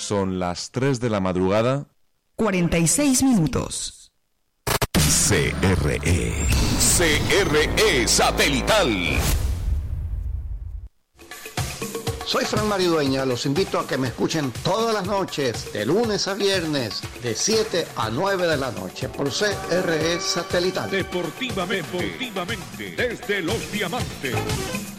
Son las 3 de la madrugada. 46 minutos. CRE Satelital. Soy Fran Maridueña, los invito a que me escuchen todas las noches, de lunes a viernes, de 7 a 9 de la noche, por CRE Satelital. Deportivamente, desde Los Diamantes.